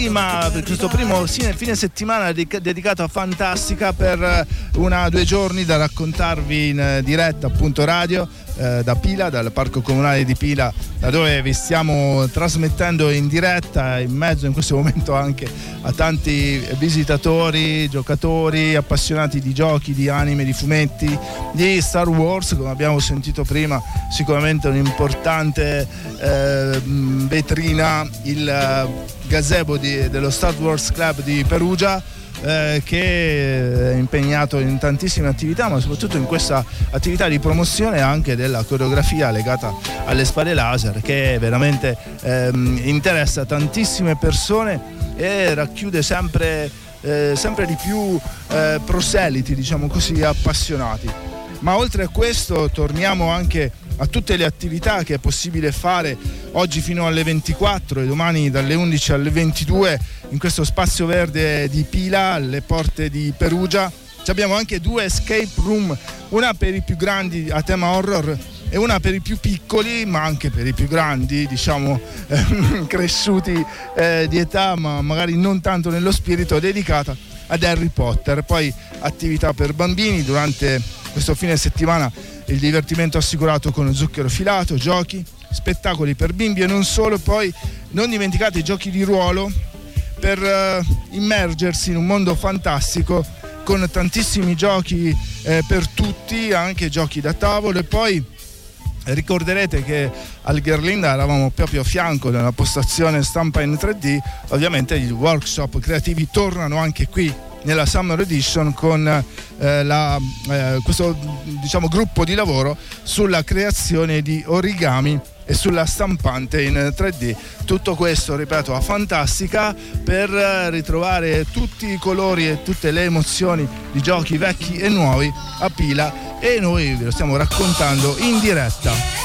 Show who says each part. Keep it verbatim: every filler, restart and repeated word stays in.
Speaker 1: prima, per questo primo fine settimana dedicato a Fantastica, per una due giorni da raccontarvi in diretta, appunto radio, eh, da Pila, dal Parco Comunale di Pila, da dove vi stiamo trasmettendo in diretta, in mezzo in questo momento anche a tanti visitatori, giocatori, appassionati di giochi, di anime, di fumetti, di Star Wars, come abbiamo sentito prima. Sicuramente un'importante eh, vetrina, il gazebo di, dello Star Wars Club di Perugia, eh, che è impegnato in tantissime attività, ma soprattutto in questa attività di promozione anche della coreografia legata alle spade laser, che veramente eh, interessa tantissime persone e racchiude sempre, eh, sempre di più eh, proseliti, diciamo così, appassionati. Ma oltre a questo torniamo anche a tutte le attività che è possibile fare oggi fino alle ventiquattro e domani dalle undici alle ventidue in questo spazio verde di Pila, alle porte di Perugia. Ci abbiamo anche due escape room, una per i più grandi a tema horror e una per i più piccoli, ma anche per i più grandi, diciamo eh, cresciuti eh, di età, ma magari non tanto nello spirito, dedicata ad Harry Potter. Poi attività per bambini durante questo fine settimana, il divertimento assicurato con zucchero filato, giochi, spettacoli per bimbi e non solo. Poi non dimenticate i giochi di ruolo per uh, immergersi in un mondo fantastico con tantissimi giochi eh, per tutti, anche giochi da tavolo. E poi ricorderete che al Gherlinda eravamo proprio a fianco della postazione stampa in tre D. Ovviamente gli workshop creativi tornano anche qui nella Summer Edition con eh, la, eh, questo diciamo gruppo di lavoro sulla creazione di origami e sulla stampante in tre D. Tutto questo, ripeto, a Fantastica, per ritrovare tutti i colori e tutte le emozioni di giochi vecchi e nuovi a Pila, e noi ve lo stiamo raccontando in diretta.